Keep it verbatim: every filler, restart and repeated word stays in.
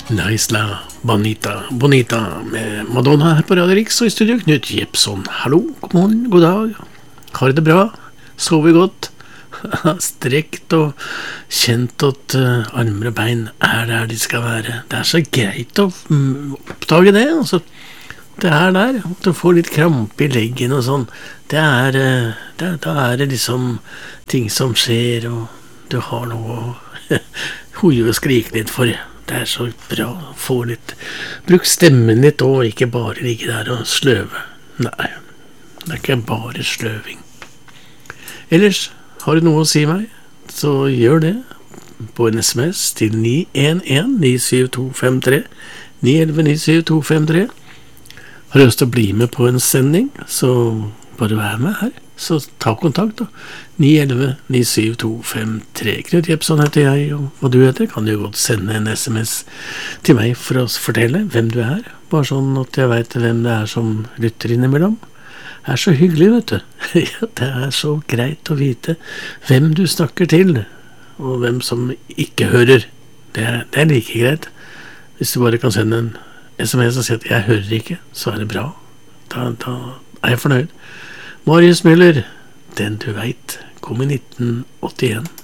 La Isla Bonita, Bonita med Madonna her på Radio Riks, og i studio Knut Jepson. Hallo, god morgen, god dag. Har det bra? Sover godt? Strekt og kjent at uh, armer og bein er der de skal være. Det er så greit å um, oppdage det, altså. Det er der, at du får litt krampe i leggen og sånn. Det er, uh, det, da er det liksom ting som skjer, og du har noe å hoie og skrike litt for. Det er så bra å få litt, bruk stemmen litt og ikke bare ligge der og sløve. Nei, det er ikke bare sløving. Ellers, har du noe å si meg, så gjør det på en sms til ni en en ni syv to fem tre, ni en en ni syv to fem tre. Har du lyst til å bli med på en sending, så bare vær med her. Så ta kontakt da, ni en en ni syv to fem tre. Knut Jepson heter jeg, og hva du heter, kan du godt sende en sms til meg for å fortelle hvem du er, bare sånn at jeg vet hvem det er som lytter innimellom. Det er så hyggelig, vet du. Det er så greit å vite hvem du snakker til, og hvem som ikke hører. Det er, det er like greit. Hvis du bare kan sende en sms og si at jeg hører ikke, så er det bra. Da, da er jeg fornøyd. Marius Müller, den du vet, kom i nitten åttien.